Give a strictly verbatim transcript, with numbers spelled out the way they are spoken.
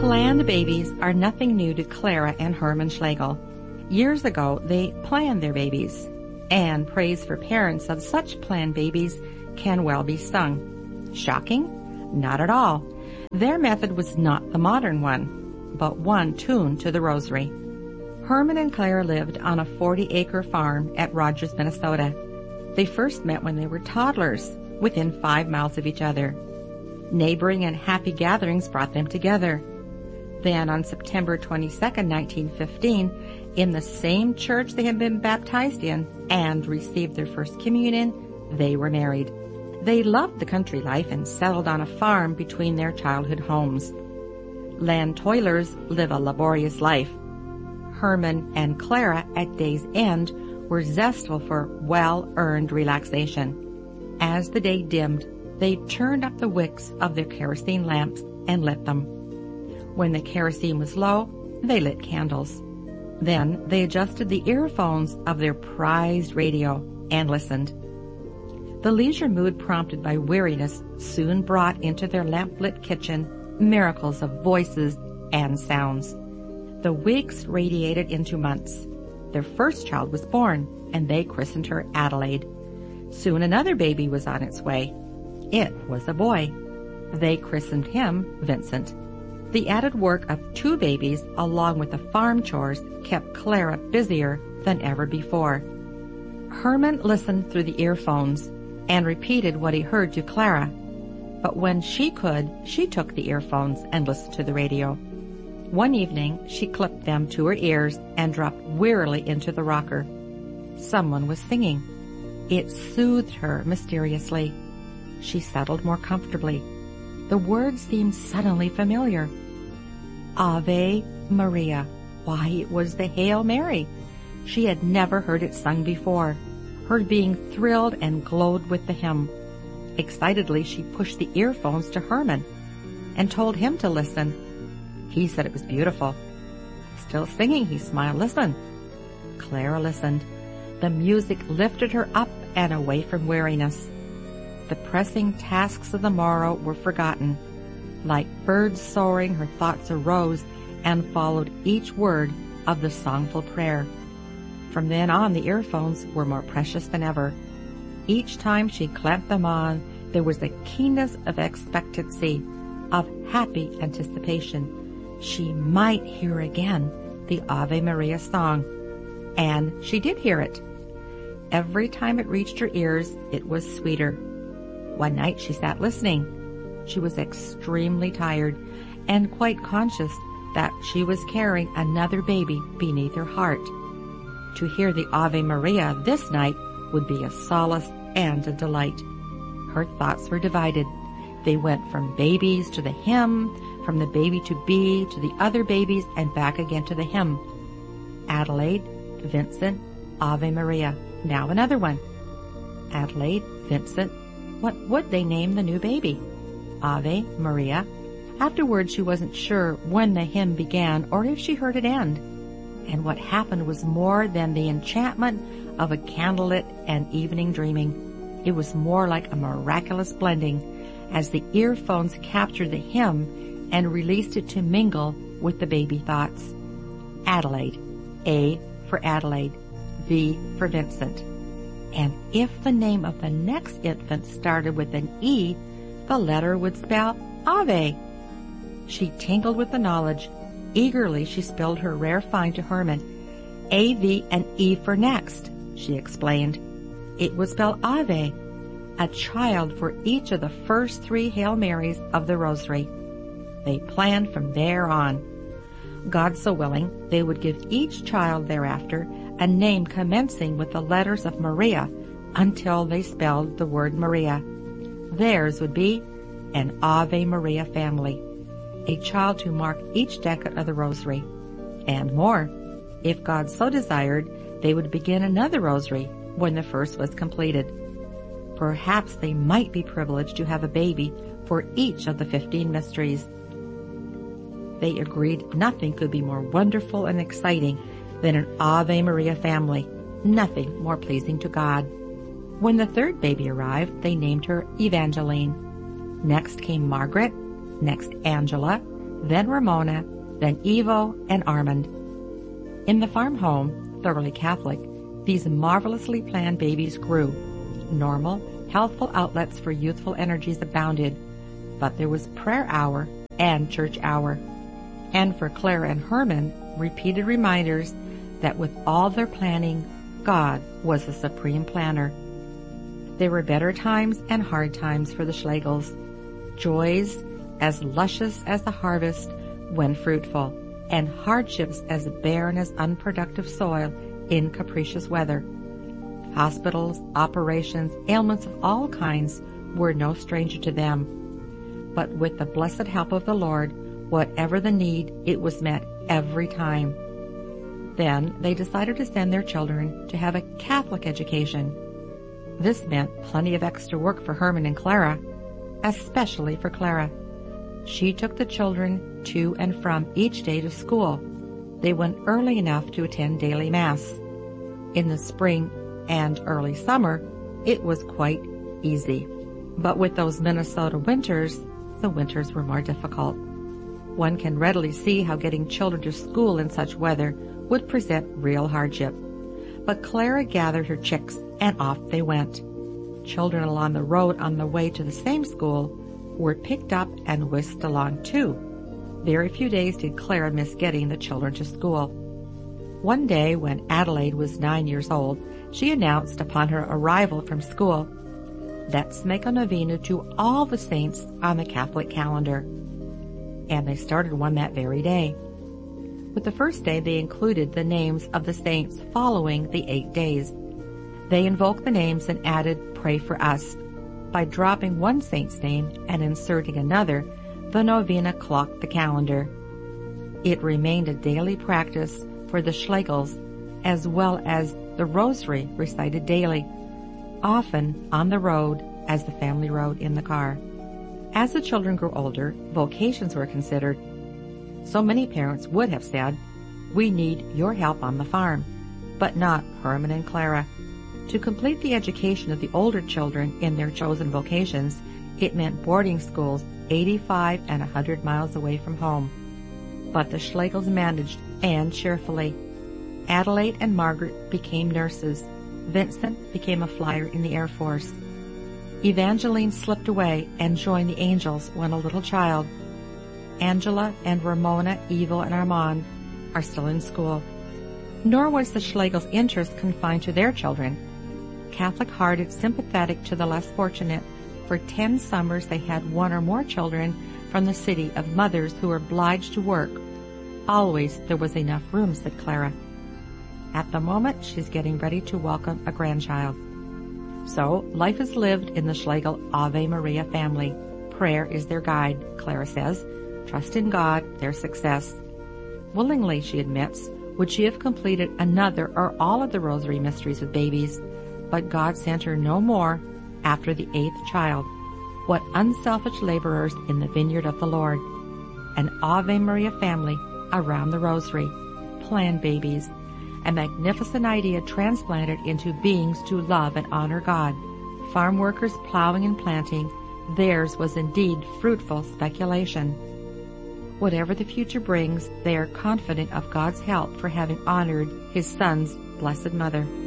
Planned babies are nothing new to Clara and Herman Schlegel. Years ago, they planned their babies, and praise for parents of such planned babies can well be sung. Shocking? Not at all. Their method was not the modern one, but one tuned to the rosary. Herman and Clara lived on a forty-acre farm at Rogers, Minnesota. They first met when they were toddlers, within five miles of each other. Neighboring and happy gatherings brought them together. Then on September twenty-second, nineteen fifteen, in the same church they had been baptized in and received their first communion, they were married. They loved the country life and settled on a farm between their childhood homes. Land toilers live a laborious life. Herman and Clara, at day's end, were zestful for well-earned relaxation. As the day dimmed, they turned up the wicks of their kerosene lamps and lit them. When the kerosene was low, they lit candles. Then they adjusted the earphones of their prized radio and listened. The leisure mood prompted by weariness soon brought into their lamp-lit kitchen miracles of voices and sounds. The weeks radiated into months. Their first child was born, and they christened her Adelaide. Soon another baby was on its way. It was a boy. They christened him Vincent. The added work of two babies, along with the farm chores, kept Clara busier than ever before. Herman listened through the earphones and repeated what he heard to Clara. But when she could, she took the earphones and listened to the radio. One evening, she clipped them to her ears and dropped wearily into the rocker. Someone was singing. It soothed her mysteriously. She settled more comfortably. The words seemed suddenly familiar. Ave Maria. Why, it was the Hail Mary. She had never heard it sung before. Her being thrilled and glowed with the hymn. Excitedly, she pushed the earphones to Herman and told him to listen. He said it was beautiful. Still singing, he smiled. Listen. Clara listened. The music lifted her up and away from weariness. The pressing tasks of the morrow were forgotten. Like birds soaring, her thoughts arose and followed each word of the songful prayer. From then on, the earphones were more precious than ever. Each time she clamped them on, there was a keenness of expectancy, of happy anticipation. She might hear again the Ave Maria song. And she did hear it. Every time it reached her ears, it was sweeter. One night she sat listening. She was extremely tired and quite conscious that she was carrying another baby beneath her heart. To hear the Ave Maria this night would be a solace and a delight. Her thoughts were divided. They went from babies to the hymn, from the baby to be to the other babies, and back again to the hymn. Adelaide, Vincent, Ave Maria. Now another one. Adelaide, Vincent. What would they name the new baby? Ave Maria. Afterwards, she wasn't sure when the hymn began or if she heard it end. And what happened was more than the enchantment of a candlelit and evening dreaming. It was more like a miraculous blending as the earphones captured the hymn and released it to mingle with the baby thoughts. Adelaide. A for Adelaide. V for Vincent. And if the name of the next infant started with an E, the letter would spell Ave. She tingled with the knowledge. Eagerly she spilled her rare find to Herman. A, V, and E for next, she explained. It would spell Ave, a child for each of the first three Hail Marys of the Rosary. They planned from there on. God so willing, they would give each child thereafter a name commencing with the letters of Maria until they spelled the word Maria. Theirs would be an Ave Maria family, a child to mark each decade of the Rosary. And more, if God so desired, they would begin another Rosary when the first was completed. Perhaps they might be privileged to have a baby for each of the fifteen mysteries. They agreed nothing could be more wonderful and exciting than an Ave Maria family, nothing more pleasing to God. When the third baby arrived, they named her Evangeline. Next came Margaret, next Angela, then Ramona, then Ivo and Armand. In the farm home, thoroughly Catholic, these marvelously planned babies grew. Normal, healthful outlets for youthful energies abounded, but there was prayer hour and church hour. And for Clara and Herman, repeated reminders that with all their planning, God was the supreme planner. There were better times and hard times for the Schlegels, joys as luscious as the harvest when fruitful, and hardships as barren as unproductive soil in capricious weather. Hospitals, operations, ailments of all kinds were no stranger to them. But with the blessed help of the Lord, whatever the need, it was met every time. Then they decided to send their children to have a Catholic education. This meant plenty of extra work for Herman and Clara, especially for Clara. She took the children to and from each day to school. They went early enough to attend daily Mass. In the spring and early summer, it was quite easy. But with those Minnesota winters, the winters were more difficult. One can readily see how getting children to school in such weather would present real hardship. But Clara gathered her chicks, and off they went. Children along the road on the way to the same school were picked up and whisked along too. Very few days did Clara miss getting the children to school. One day, when Adelaide was nine years old, she announced upon her arrival from school, "Let's make a novena to all the saints on the Catholic calendar." And they started one that very day. With the first day, they included the names of the saints following the eight days. They invoked the names and added "Pray for us." By dropping one saint's name and inserting another, the novena clocked the calendar. It remained a daily practice for the Schlegels, as well as the rosary recited daily, often on the road as the family rode in the car. As the children grew older, vocations were considered. So many parents would have said, "We need your help on the farm," but not Herman and Clara. To complete the education of the older children in their chosen vocations, it meant boarding schools eighty-five and a hundred miles away from home. But the Schlegels managed, and cheerfully. Adelaide and Margaret became nurses. Vincent became a flyer in the Air Force. Evangeline slipped away and joined the Angels when a little child. Angela and Ramona, Ivo, and Armand are still in school. Nor was the Schlegels' interest confined to their children. Catholic-hearted, sympathetic to the less fortunate, for ten summers they had one or more children from the city of mothers who were obliged to work. Always there was enough room, said Clara. At the moment, she's getting ready to welcome a grandchild. So, life is lived in the Schlegel Ave Maria family. Prayer is their guide, Clara says. Trust in God, their success. Willingly, she admits, would she have completed another or all of the rosary mysteries with babies, but God sent her no more after the eighth child. What unselfish laborers in the vineyard of the Lord. An Ave Maria family around the rosary. Planned babies. A magnificent idea transplanted into beings to love and honor God. Farm workers plowing and planting, theirs was indeed fruitful speculation. Whatever the future brings, they are confident of God's help for having honored His Son's Blessed Mother.